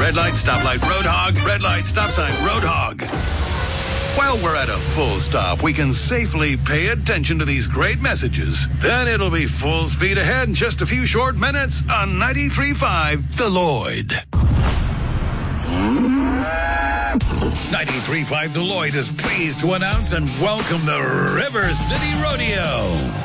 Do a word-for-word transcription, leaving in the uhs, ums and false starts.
Red light, stop light, road hog. Red light, stop sign, road hog. While we're at a full stop, we can safely pay attention to these great messages. Then it'll be full speed ahead in just a few short minutes on ninety-three point five The Lloyd. ninety-three point five The Lloyd is pleased to announce and welcome the River City Rodeo.